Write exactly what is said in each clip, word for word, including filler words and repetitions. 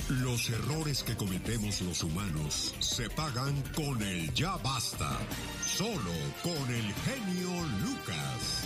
Los errores que cometemos los humanos se pagan con el ya basta. Solo con el genio Lucas.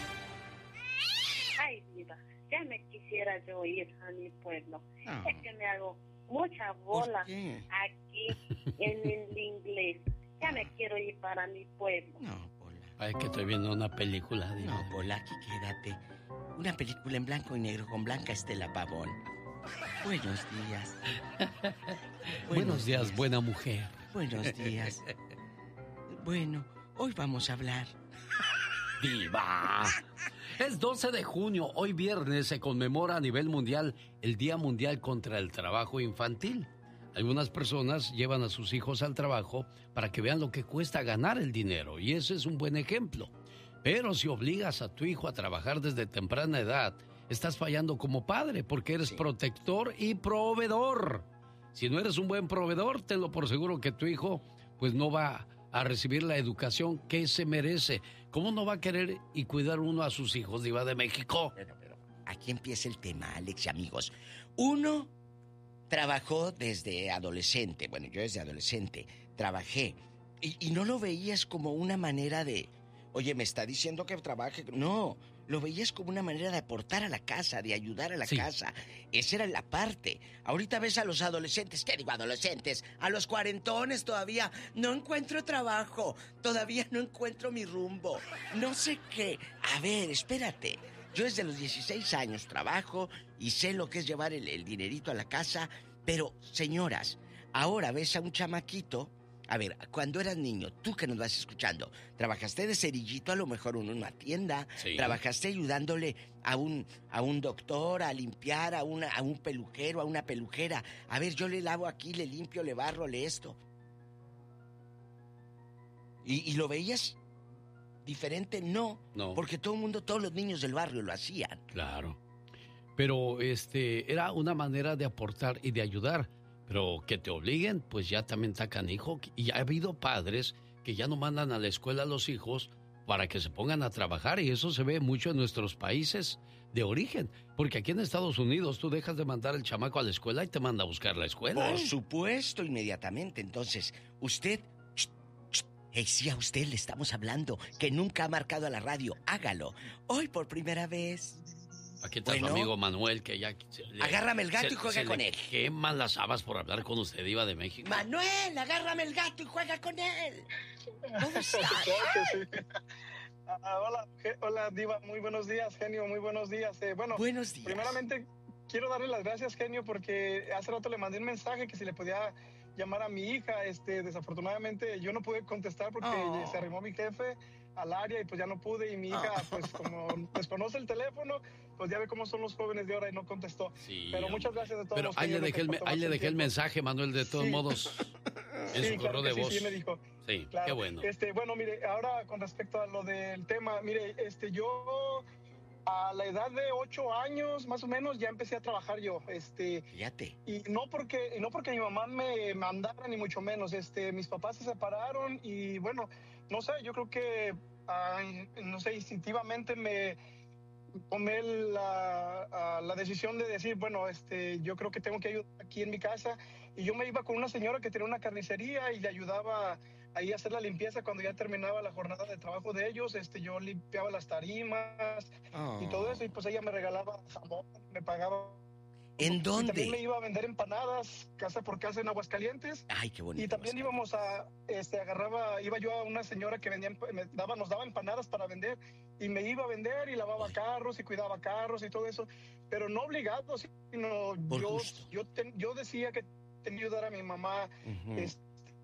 Ay, Diva, ya me quisiera yo ir a mi pueblo. Oh. Es que me hago mucha bola aquí en el inglés. Ya me quiero ir para mi pueblo. No, Pola. Ay, que estoy viendo una película. Diva. No, Pola, aquí quédate. Una película en blanco y negro con Blanca Estela Pavón. Buenos días. Buenos, Buenos días, días, buena mujer. Buenos días. Bueno, hoy vamos a hablar. ¡Diva! Es doce de junio, hoy viernes se conmemora a nivel mundial el Día Mundial contra el Trabajo Infantil. Algunas personas llevan a sus hijos al trabajo para que vean lo que cuesta ganar el dinero, y ese es un buen ejemplo. Pero si obligas a tu hijo a trabajar desde temprana edad, estás fallando como padre porque eres sí. protector y proveedor. Si no eres un buen proveedor, tenlo por seguro que tu hijo pues no va a recibir la educación que se merece. ¿Cómo no va a querer y cuidar uno a sus hijos, Diva de México? Pero, pero, aquí empieza el tema, Alex y amigos. Uno trabajó desde adolescente. Bueno, yo desde adolescente trabajé. Y, y no lo veías como una manera de... Oye, me está diciendo que trabaje. No, lo veías como una manera de aportar a la casa, de ayudar a la sí. casa. Esa era la parte. Ahorita ves a los adolescentes, ¿qué digo adolescentes? A los cuarentones todavía. No encuentro trabajo, todavía no encuentro mi rumbo. No sé qué. A ver, espérate. Yo desde los dieciséis años trabajo y sé lo que es llevar el, el dinerito a la casa. Pero, señoras, ahora ves a un chamaquito... A ver, cuando eras niño, tú que nos vas escuchando, trabajaste de cerillito a lo mejor en una tienda, sí. trabajaste ayudándole a un a un doctor a limpiar, a una a un peluquero, a una pelujera. A ver, yo le lavo aquí, le limpio, le barro, le esto. ¿Y, y lo veías diferente? No, no, porque todo el mundo, todos los niños del barrio lo hacían. Claro, pero este era una manera de aportar y de ayudar. Pero que te obliguen, pues ya también está canijo. Y ha habido padres que ya no mandan a la escuela a los hijos para que se pongan a trabajar. Y eso se ve mucho en nuestros países de origen. Porque aquí en Estados Unidos tú dejas de mandar al chamaco a la escuela y te manda a buscar la escuela. Por ¿eh? supuesto, inmediatamente. Entonces, usted... Hey, sí, a usted le estamos hablando, que nunca ha marcado a la radio. Hágalo. Hoy por primera vez... Aquí está bueno, tu amigo Manuel, que ya... Le, agárrame el gato se, y juega con él. Queman las habas por hablar con usted, Diva de México. Manuel, agárrame el gato y juega con él. ¿Dónde está? uh, hola, hola, Diva, muy buenos días, genio, muy buenos días. Eh, bueno, buenos días. Primeramente, quiero darle las gracias, genio, porque hace rato le mandé un mensaje que si le podía llamar a mi hija. Este, desafortunadamente, yo no pude contestar porque oh. se arrimó mi jefe al área y pues ya no pude, y mi hija oh. pues como desconoce el teléfono, pues ya ve cómo son los jóvenes de ahora y no contestó. Sí, pero muchas gracias de todos. Pero ahí le dejé, el, ahí le dejé el mensaje, Manuel, de todos sí. modos. En sí, su correo claro de sí, voz. Sí, me dijo. Sí, claro. Qué bueno. Este, bueno, mire, ahora con respecto a lo del tema, mire, este, yo a la edad de ocho años, más o menos, ya empecé a trabajar yo. Este, Fíjate. Y no porque, y no porque mi mamá me mandara, ni mucho menos. Este, mis papás se separaron y bueno, no sé, yo creo que Ay, no sé, instintivamente me tomé la, la decisión de decir, bueno, este, yo creo que tengo que ayudar aquí en mi casa, y yo me iba con una señora que tenía una carnicería y le ayudaba ahí a hacer la limpieza cuando ya terminaba la jornada de trabajo de ellos. Este, yo limpiaba las tarimas oh. y todo eso, y pues ella me regalaba jamón, me pagaba. ¿En dónde? Y también me iba a vender empanadas casa por casa en Aguascalientes. Ay, qué bonito. Y también íbamos a, este, agarraba, iba yo a una señora que vendía, me daba, nos daba empanadas para vender, y me iba a vender y lavaba Ay. carros y cuidaba carros y todo eso, pero no obligado, sino por yo, gusto. yo, te, yo decía que tenía que ayudar a mi mamá uh-huh. este,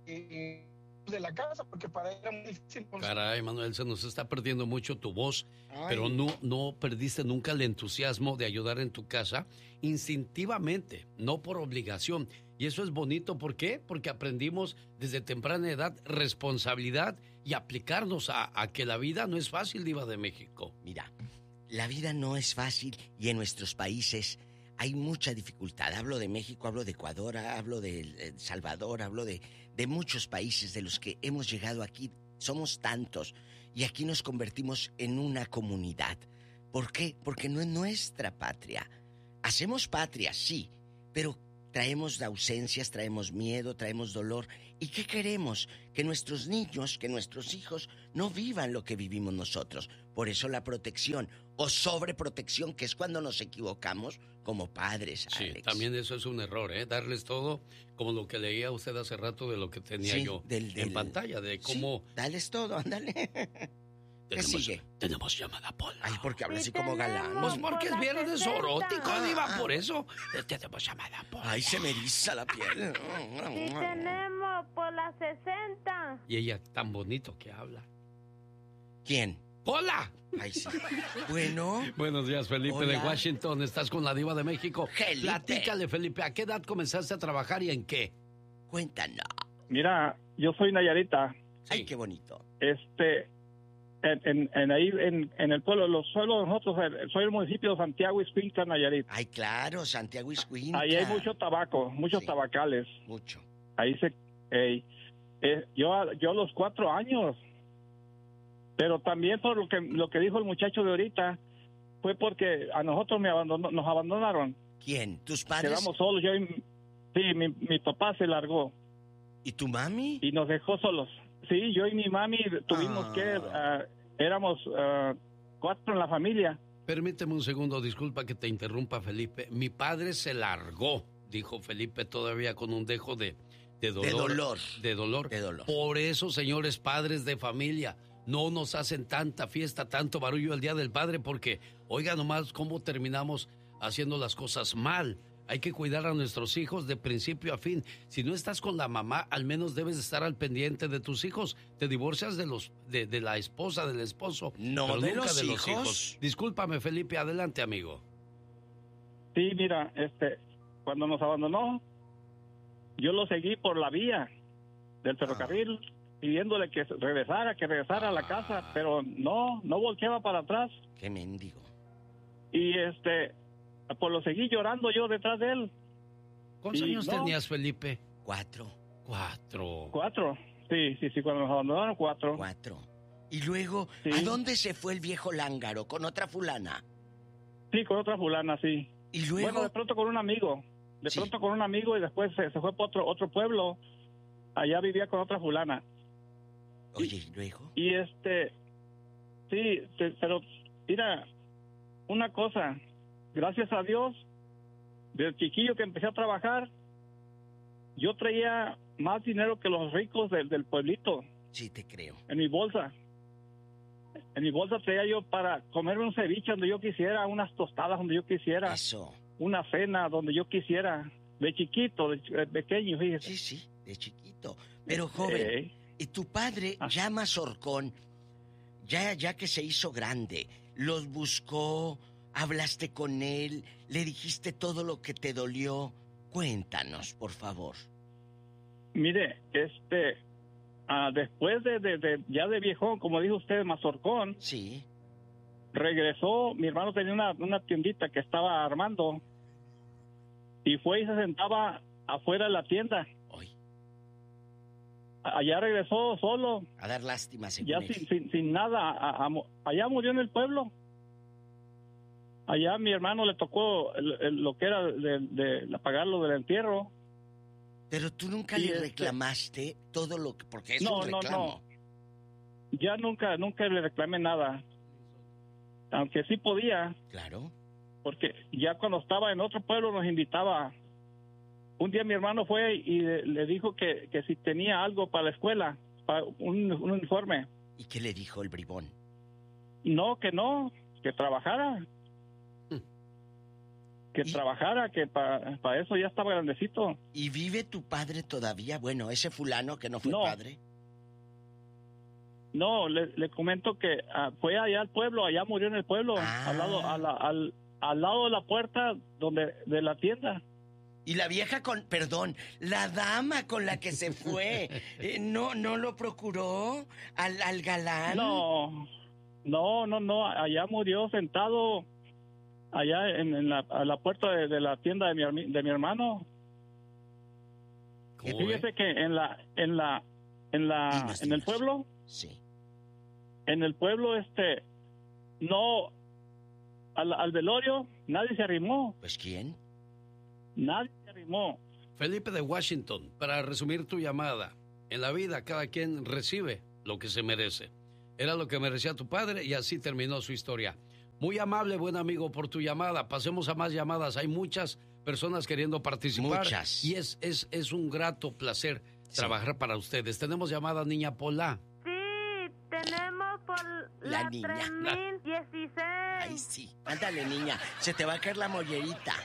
y, de la casa, porque para él era muy difícil. Caray, Manuel, se nos está perdiendo mucho tu voz. Ay. Pero no, no perdiste nunca el entusiasmo de ayudar en tu casa, instintivamente, no por obligación. Y eso es bonito, ¿por qué? Porque aprendimos desde temprana edad responsabilidad y aplicarnos a, a que la vida no es fácil, Diva de México. Mira, la vida no es fácil y en nuestros países hay mucha dificultad. Hablo de México, hablo de Ecuador, hablo de El Salvador, hablo de, de muchos países de los que hemos llegado aquí. Somos tantos y aquí nos convertimos en una comunidad. ¿Por qué? Porque no es nuestra patria. Hacemos patria, sí, pero traemos ausencias, traemos miedo, traemos dolor. ¿Y qué queremos? Que nuestros niños, que nuestros hijos no vivan lo que vivimos nosotros. Por eso la protección o sobreprotección, que es cuando nos equivocamos como padres, Alex. Sí, también eso es un error, ¿eh? Darles todo, como lo que leía usted hace rato de lo que tenía sí, yo del, del... en pantalla, de cómo... Sí, dales todo, ándale. ¿Qué tenemos, sigue? Tenemos llamada, Pola. Ay, porque habla Sí, así como galán. Pues porque es viernes erótico, Ah, diva, ah. por eso tenemos llamada, Pola. Ay, se me eriza la piel. Sí tenemos por las sesenta. Y ella tan bonito que habla. ¿Quién? ¡Pola! Ay, sí. Bueno. Buenos días, Felipe. Hola. De Washington. Estás con la diva de México. Felipe. Platícale, Felipe, ¿a qué edad comenzaste a trabajar y en qué? Cuéntanos. Mira, yo soy Nayarita. Ay, Sí. qué bonito. Este, en, en, en ahí, en, en el pueblo, los pueblos de nosotros, eh, soy el municipio de Santiago, Ixcuintla, Nayarit. Ay, claro, Santiago Ixcuintla. Ahí hay mucho tabaco, muchos Sí. tabacales. Mucho. Ahí se, ey, eh, yo, a- yo a los cuatro años, pero también por lo que, lo que dijo el muchacho de ahorita, fue porque a nosotros me abandonó, nos abandonaron. ¿Quién? ¿Tus padres? Quedamos solos, yo y, mi- sí, mi, mi papá se largó ¿Y tu mami? y nos dejó solos. Sí, yo y mi mami tuvimos Ah. que, ah, éramos ah, cuatro en la familia. Permíteme un segundo, disculpa que te interrumpa, Felipe. Mi padre se largó, dijo Felipe, todavía con un dejo de, de dolor. De dolor. De dolor. De dolor. Por eso, señores padres de familia, no nos hacen tanta fiesta, tanto barullo el Día del Padre, porque, oiga nomás cómo terminamos haciendo las cosas mal. Hay que cuidar a nuestros hijos de principio a fin. Si no estás con la mamá, al menos debes estar al pendiente de tus hijos. Te divorcias de los de, de la esposa, del esposo, No, pero de nunca los de los hijos. hijos. Discúlpame, Felipe, adelante, amigo. Sí, mira, este, cuando nos abandonó, yo lo seguí por la vía del ferrocarril, pidiéndole que regresara, que regresara a la casa, pero no, no volteaba para atrás. Qué mendigo. Y este, pues lo seguí llorando yo detrás de él. ¿Cuántos Y años no. tenías, Felipe? Cuatro. Cuatro. Cuatro. Sí, sí, sí, cuando nos abandonaron, cuatro. Cuatro. Y luego, Sí. ¿a dónde se fue el viejo lángaro? ¿Con otra fulana? Sí, con otra fulana, sí. Y luego... Bueno, de pronto con un amigo. De Sí. pronto con un amigo y después se, se fue para otro, otro pueblo. Allá vivía con otra fulana. Oye, ¿y luego? Y este, sí, te- pero mira, una cosa, gracias a Dios, desde chiquillo que empecé a trabajar, yo traía más dinero que los ricos del, del pueblito Sí, te creo. en mi bolsa. En mi bolsa traía yo para comerme un ceviche donde yo quisiera, unas tostadas donde yo quisiera, Eso. una cena donde yo quisiera, de chiquito, de, ch- de pequeño, fíjese. Sí, sí, de chiquito. Pero joven, Eh, y tu padre, Ah. ya Mazorcón, ya, ya que se hizo grande, los buscó, hablaste con él, le dijiste todo lo que te dolió. Cuéntanos, por favor. Mire, este, ah, después de, de, de- ya de viejón, como dijo usted, Mazorcón, Sí. regresó, mi hermano tenía una, una tiendita que estaba armando y fue y se sentaba afuera de la tienda. Hoy, A- Allá regresó solo, a dar lástima, según ya él. sin, sin, sin nada. A- a- mu- allá murió en el pueblo. Allá mi hermano le tocó el- el- lo que era de, de, de pagarlo del entierro. Pero tú nunca Sí, le este- reclamaste todo lo que... Porque es No, un no, reclamo. Ya nunca, nunca le reclamé nada. Aunque sí podía, Claro. porque ya cuando estaba en otro pueblo nos invitaba. Un día mi hermano fue y le, le dijo que, que si tenía algo para la escuela, para un, un uniforme. ¿Y qué le dijo el bribón? No, que no, que trabajara. Que Y- trabajara, que para eso ya estaba grandecito. ¿Y vive tu padre todavía? Bueno, ese fulano que no fue No. padre. No, le, le comento que ah, fue allá al pueblo, allá murió en el pueblo, Ah. al lado, a la- al, al lado de la puerta donde de la tienda. Y la vieja con, perdón, la dama con la que se fue, eh, no, no lo procuró al, al galán. No, no, no, no, allá murió sentado, allá en, en la, a la puerta de, de la tienda de mi, hermi- de mi hermano. Y ¿Cómo fíjese ve? que en la, en la, en la, Dinos, en el dinos. pueblo, Sí. en el pueblo, este, no, al, al velorio nadie se arrimó. Pues ¿quién? Nadie se arrimó. Felipe de Washington, para resumir tu llamada, en la vida cada quien recibe lo que se merece. Era lo que merecía tu padre y así terminó su historia. Muy amable, buen amigo, por tu llamada. Pasemos a más llamadas. Hay muchas personas queriendo participar. Muchas. Y es, es, es un grato placer sí. trabajar para ustedes. Tenemos llamada, niña Pola. Sí, tenemos por la, la niña. tres mil dieciséis. Ay, sí. Ándale, niña. Se te va a caer la mollerita.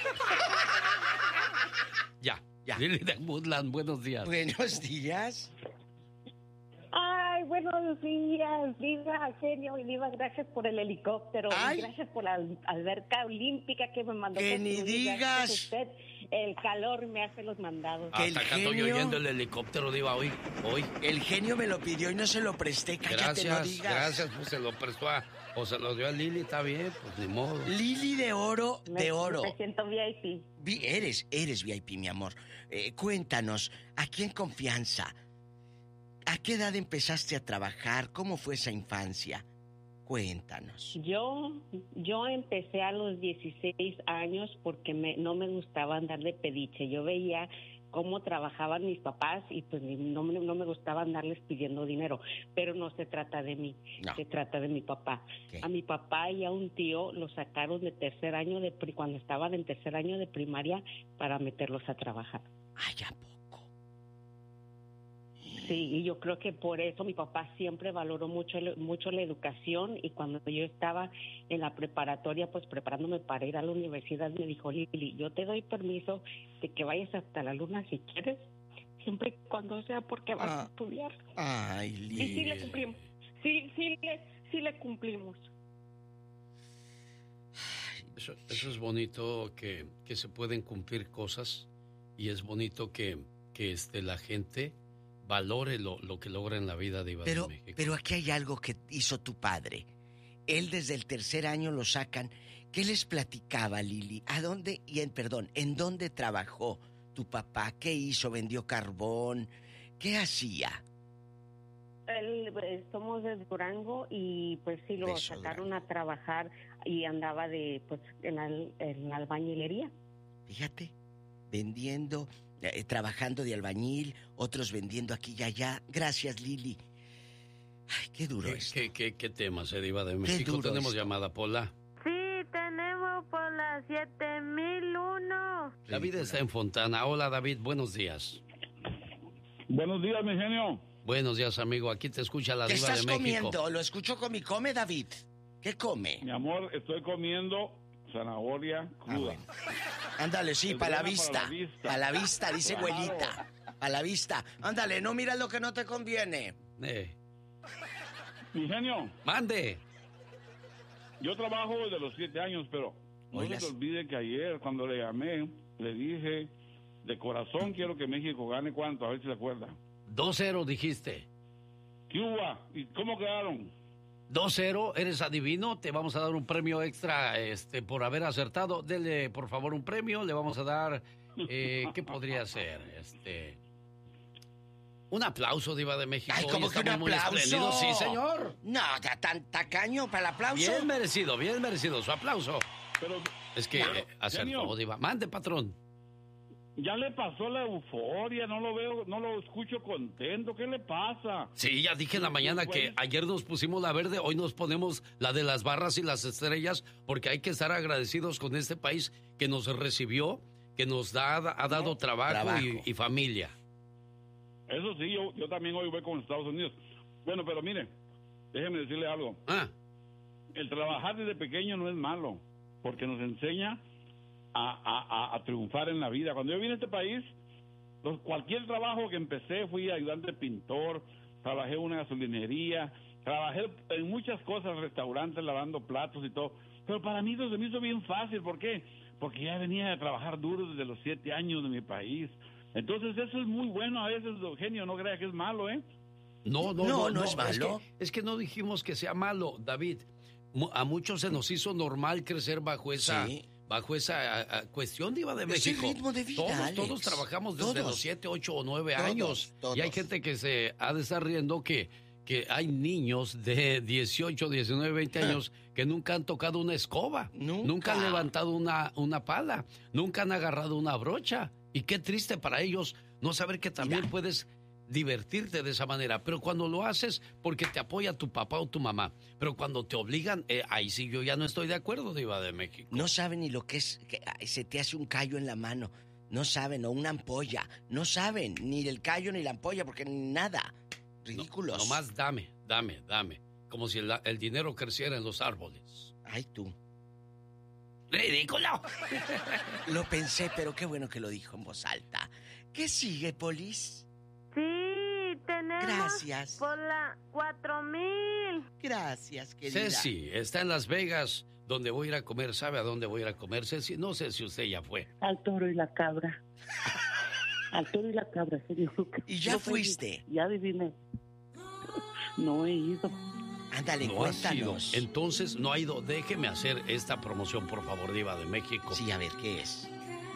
Ya, ya. Lili de Woodland, buenos días. Buenos días. Ay, buenos días, Diva, genio, y Diva, gracias por el helicóptero. Ay. Y gracias por la alberca olímpica que me mandó. Que ni digas. Usted, el calor me hace los mandados. Hasta el acá genio... estoy oyendo el helicóptero, Diva, hoy, hoy. El genio me lo pidió y no se lo presté, cállate, gracias, no digas. Gracias, pues se lo prestó a... O se lo dio a Lili, está bien, pues ni modo. Lili de oro, me, de oro. Me siento V I P. Vi, eres, eres V I P, mi amor. Eh, cuéntanos, aquí en confianza, ¿a qué edad empezaste a trabajar? ¿Cómo fue esa infancia? Cuéntanos. Yo, yo empecé a los dieciséis años porque me, no me gustaba andar de pediche. Yo veía cómo trabajaban mis papás y pues no, no me gustaba andarles pidiendo dinero, pero no se trata de mí, no. Se trata de mi papá. ¿Qué? A mi papá y a un tío los sacaron de tercer año de cuando estaban en tercer año de primaria para meterlos a trabajar. Ay, ¿a poco? Sí, y yo creo que por eso mi papá siempre valoró mucho, mucho la educación, y cuando yo estaba en la preparatoria, pues preparándome para ir a la universidad, me dijo: Lili, yo te doy permiso de que vayas hasta la luna si quieres, siempre y cuando sea porque vas ah, a estudiar. Ay, Lili. Y sí le cumplimos, sí, sí, le, sí le cumplimos. Eso, eso es bonito, que, que se pueden cumplir cosas, y es bonito que, que este, la gente valore lo, lo que logra en la vida de Diva pero, de México. Pero aquí hay algo que hizo tu padre. Él desde el tercer año lo sacan. ¿Qué les platicaba, Lili? ¿A dónde, y en, perdón, en dónde trabajó tu papá? ¿Qué hizo? ¿Vendió carbón? ¿Qué hacía? Él, somos de Durango y pues sí lo Beso, sacaron Durango. a trabajar y andaba de pues en la, en la albañilería. Fíjate, vendiendo... Eh, trabajando de albañil, otros vendiendo aquí y allá. Gracias, Lili. Ay, qué duro ¿Qué, esto. ¿Qué, qué, qué tema se Diva de México? Tenemos esto. Llamada, Pola. Sí, tenemos por la siete mil uno. David está en Fontana. Hola, David, buenos días. Buenos días, mi genio. Buenos días, amigo. Aquí te escucha la Diva de México. ¿Qué estás comiendo? Lo escucho con mi come, David. ¿Qué come? Mi amor, estoy comiendo zanahoria cruda. Ah, bueno. Ándale, sí, para la vista. Para la vista, pa la vista dice claro. Abuelita. Para la vista. Ándale, no miras lo que no te conviene. Eh. Mi genio. Mande. Yo trabajo desde los siete años, pero no Oigas. se te olvide que ayer, cuando le llamé, le dije, de corazón quiero que México gane cuánto, a ver si se acuerda. dos cero dijiste. Cuba, ¿y cómo quedaron? dos cero, eres adivino, te vamos a dar un premio extra este, por haber acertado. Dele, por favor, un premio, le vamos a dar, eh, ¿qué podría ser? Este, un aplauso, Diva de México. Ay, ¿cómo que un aplauso? Sí, señor. No, tan tacaño para el aplauso. Bien merecido, bien merecido, su aplauso. Pero, es que eh, acertó, Diva. Mande, patrón. Ya le pasó la euforia, no lo veo, no lo escucho contento, ¿qué le pasa? Sí, ya dije en la mañana que ayer nos pusimos la verde, hoy nos ponemos la de las barras y las estrellas, porque hay que estar agradecidos con este país que nos recibió, que nos da, ha dado no, trabajo, trabajo. Y, y familia. Eso sí, yo, yo también hoy voy con Estados Unidos. Bueno, pero mire, déjeme decirle algo. Ah. El trabajar desde pequeño no es malo, porque nos enseña A, a, a triunfar en la vida. Cuando yo vine a este país, los, cualquier trabajo que empecé, fui ayudante pintor, trabajé en una gasolinería, trabajé en muchas cosas, restaurantes, lavando platos y todo, pero para mí eso se me hizo bien fácil. ¿Por qué? Porque ya venía a trabajar duro desde los siete años de mi país. Entonces eso es muy bueno. A veces, Eugenio, no crea que es malo, ¿eh? No, no, no, no, no es malo. Es que, es que no dijimos que sea malo, David. A muchos se nos hizo normal crecer bajo esa... Sí. Bajo esa a, a cuestión, Diva de México. Ese ritmo de vida, todos, Alex. todos trabajamos desde todos. los siete, ocho o nueve todos, años. Todos. Y hay gente que se ha de estar riendo que, que hay niños de dieciocho, diecinueve, veinte años que nunca han tocado una escoba, nunca, nunca han levantado una, una pala, nunca han agarrado una brocha. Y qué triste para ellos no saber que también Mira. puedes divertirte de esa manera. Pero cuando lo haces porque te apoya tu papá o tu mamá. Pero cuando te obligan, eh, ahí sí yo ya no estoy de acuerdo, Diva de México. No saben ni lo que es, que se te hace un callo en la mano. No saben, o una ampolla. No saben ni el callo ni la ampolla, porque nada. Ridículos. No, nomás dame, dame, dame. Como si el, el dinero creciera en los árboles. Ay, tú. ¡Ridículo! Lo pensé, pero qué bueno que lo dijo en voz alta. ¿Qué sigue, Polis? Sí, tenemos Gracias. por la cuatro mil. Gracias, querida. Ceci, está en Las Vegas, donde voy a ir a comer. ¿Sabe a dónde voy a ir a comer, Ceci? No sé si usted ya fue. Al Toro y la Cabra. Al Toro y la Cabra, señor. ¿Y ya no fuiste? Fui, ya adiviné. No he ido. Ándale, no cuéntanos. Entonces, no ha ido. Déjeme hacer esta promoción, por favor, Diva de México. Sí, a ver, ¿qué es?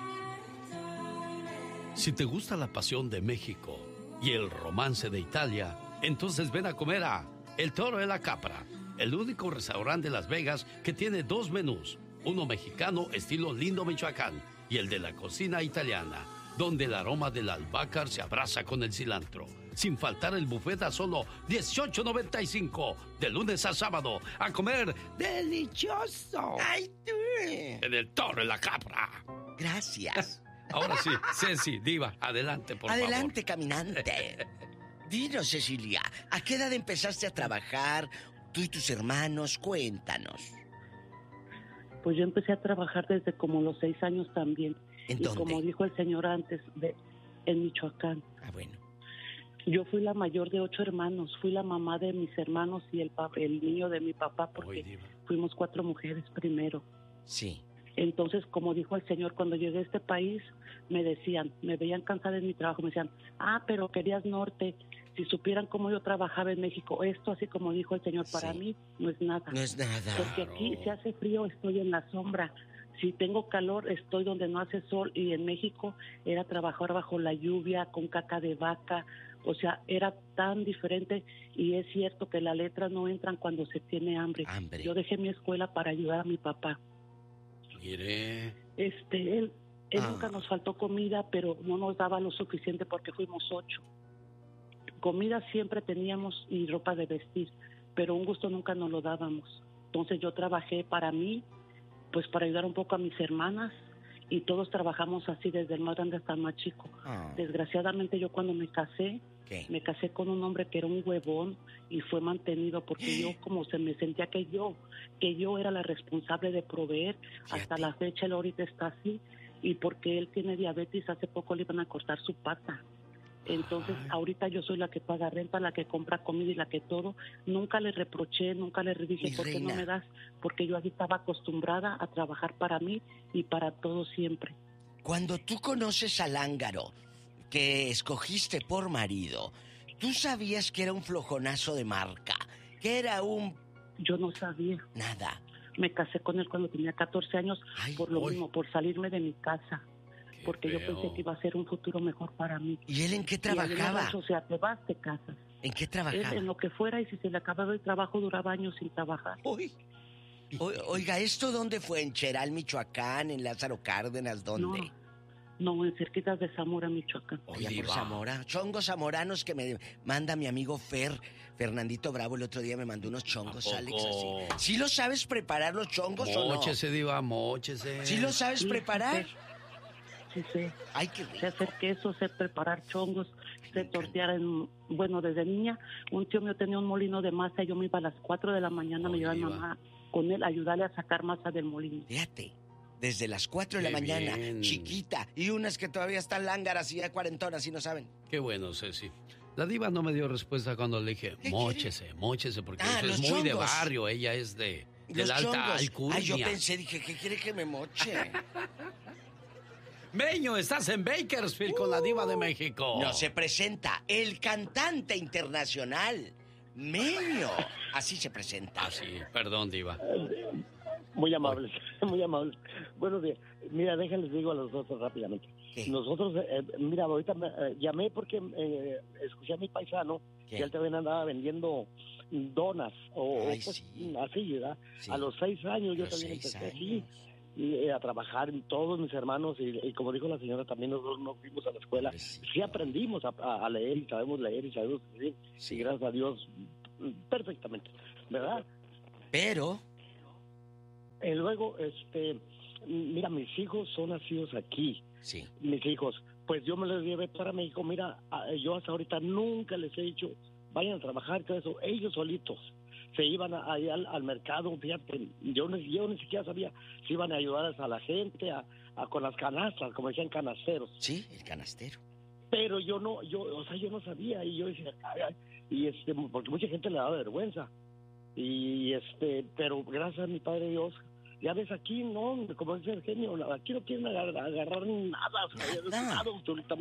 Si te gusta la pasión de México y el romance de Italia, entonces ven a comer a El Toro y la Capra, el único restaurante de Las Vegas que tiene dos menús, uno mexicano estilo Lindo, Michoacán, y el de la cocina italiana, donde el aroma del albácar se abraza con el cilantro. Sin faltar el buffet a solo dieciocho noventa y cinco, de lunes a sábado, a comer delicioso. ¡Ay, tú! En El Toro y la Capra. Gracias. Ahora sí, Ceci, Diva, adelante, por adelante, favor. Adelante, caminante. Dinos, Cecilia, ¿a qué edad empezaste a trabajar? Tú y tus hermanos, cuéntanos. Pues yo empecé a trabajar desde como los seis años también. ¿En y dónde? Como dijo el señor antes, de, en Michoacán. Ah, bueno. Yo fui la mayor de ocho hermanos, fui la mamá de mis hermanos y el, el niño de mi papá, porque Oy, fuimos cuatro mujeres primero. Sí. Entonces, como dijo el señor, cuando llegué a este país, me decían, me veían cansada de mi trabajo, me decían, ah, pero querías norte, si supieran cómo yo trabajaba en México, esto así como dijo el señor, para sí. mí no es nada. No es nada. Porque aquí si hace frío, estoy en la sombra. Si tengo calor, estoy donde no hace sol. Y en México era trabajar bajo la lluvia, con caca de vaca. O sea, era tan diferente. Y es cierto que las letras no entran cuando se tiene hambre. hambre. Yo dejé mi escuela para ayudar a mi papá. Mire. Este, él, él ah. nunca nos faltó comida, pero no nos daba lo suficiente porque fuimos ocho. Comida siempre teníamos y ropa de vestir, pero un gusto nunca nos lo dábamos. Entonces yo trabajé para mí, pues para ayudar un poco a mis hermanas, y todos trabajamos así desde el más grande hasta el más chico. Ah. Desgraciadamente yo cuando me casé, ¿Qué? me casé con un hombre que era un huevón y fue mantenido porque yo como se me sentía que yo, que yo era la responsable de proveer. Fíjate. Hasta la fecha él ahorita está así, y porque él tiene diabetes, hace poco le iban a cortar su pata. Entonces, Ay. ahorita yo soy la que paga renta, la que compra comida y la que todo. Nunca le reproché, nunca le dije, ¿por qué no me das? Porque yo así estaba acostumbrada a trabajar para mí y para todo siempre. Cuando tú conoces al lángaro que escogiste por marido, ¿tú sabías que era un flojonazo de marca? ¿Que era un...? Yo no sabía. Nada. Me casé con él cuando tenía catorce años, Ay, por lo uy. mismo, por salirme de mi casa. Porque feo. Yo pensé que iba a ser un futuro mejor para mí. ¿Y él en qué trabajaba? O sea, te vas, te casas. ¿En qué trabajaba? Él en lo que fuera, y si se le acababa el trabajo, duraba años sin trabajar. Uy. O, oiga, ¿esto dónde fue? ¿En Cheral, Michoacán? ¿En Lázaro Cárdenas? ¿Dónde? No, no en cerquitas de Zamora, Michoacán. Oiga, por Zamora. Chongos zamoranos que me manda mi amigo Fer, Fernandito Bravo, el otro día me mandó unos chongos, Alex, así. ¿Sí lo sabes preparar los chongos o no? Móchese, Diva, móchese. ¿Sí lo sabes Sí, preparar? Sí, sí, sé. Ay, qué rico. Sé hacer queso, sé preparar chongos, sé tortear en... Bueno, desde niña, un tío mío tenía un molino de masa y yo me iba a las cuatro de la mañana, Oh, me llevaba mi Diva. mamá con él a ayudarle a sacar masa del molino. Fíjate, desde las cuatro de la Qué mañana, bien. chiquita, y unas que todavía están lángaras y ya cuarentonas y no saben. Qué bueno, Ceci. La Diva no me dio respuesta cuando le dije, ¿Qué móchese, quiere? móchese, porque Ah, eso es los muy de chongos. barrio. Ella es de, de Los la alta chongos. alcurnia. Ay, yo pensé, dije, ¿qué quiere que me moche? Meño, estás en Bakersfield uh, con la Diva de México. No, se presenta el cantante internacional, Meño. Así se presenta. Ah, sí, perdón, Diva. Muy amables, muy amables. Buenos días. Mira, déjenles digo a los dos rápidamente. ¿Qué? Nosotros, eh, mira, ahorita me, eh, llamé porque eh, escuché a mi paisano ¿Qué? que él también andaba vendiendo donas o, Ay, o pues, sí. así, ¿verdad? Sí. A los seis años yo también empecé así. Y, eh, a trabajar en todos mis hermanos y, y como dijo la señora también nosotros no fuimos a la escuela, Pobrecito. sí aprendimos a, a, a leer y sabemos leer y sabemos escribir sí. y gracias a Dios perfectamente, ¿verdad? Pero y luego este mira, mis hijos son nacidos aquí, sí. mis hijos, pues yo me los llevé para México. Mira, yo hasta ahorita nunca les he dicho vayan a trabajar, todo eso, ellos solitos se iban ahí al, al mercado, fíjate, yo, yo ni siquiera sabía si iban a ayudar a la gente a, a, con las canastas, como decían canasteros. Sí, el canastero. Pero yo no, yo, o sea, yo no sabía, y yo decía, ay, ay, y este, porque mucha gente le daba vergüenza, y este, pero gracias a mi Padre Dios, ya ves aquí, no, como dice el genio, aquí no quieren agarrar, agarrar nada, o sea, nada. absolutamente.